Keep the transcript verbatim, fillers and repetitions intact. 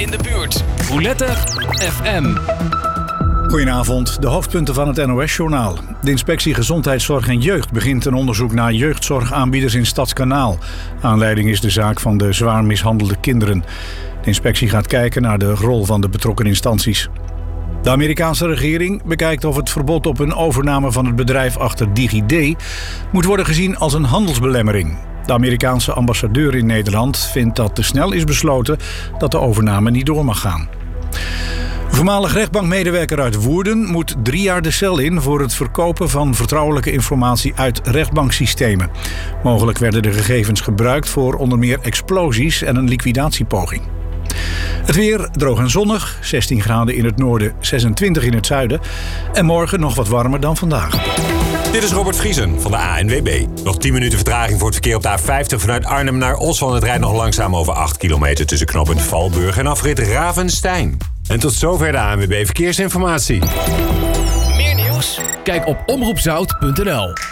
in de buurt. Roulette F M. Goedenavond, de hoofdpunten van het N O S-journaal. De inspectie Gezondheidszorg en Jeugd begint een onderzoek naar jeugdzorgaanbieders in Stadskanaal. Aanleiding is de zaak van de zwaar mishandelde kinderen. De inspectie gaat kijken naar de rol van de betrokken instanties. De Amerikaanse regering bekijkt of het verbod op een overname van het bedrijf achter DigiD moet worden gezien als een handelsbelemmering. De Amerikaanse ambassadeur in Nederland vindt dat te snel is besloten dat de overname niet door mag gaan. Een voormalig rechtbankmedewerker uit Woerden moet drie jaar de cel in voor het verkopen van vertrouwelijke informatie uit rechtbanksystemen. Mogelijk werden de gegevens gebruikt voor onder meer explosies en een liquidatiepoging. Het weer droog en zonnig, zestien graden in het noorden, zesentwintig in het zuiden. En morgen nog wat warmer dan vandaag. Dit is Robert Vriesen van de A N W B. Nog tien minuten vertraging voor het verkeer op de A vijftig vanuit Arnhem naar Oslo. Het rijdt nog langzaam over acht kilometer tussen knooppunt Valburg en afrit Ravenstein. En tot zover de A N W B Verkeersinformatie. Meer nieuws? Kijk op omroep zout punt n l.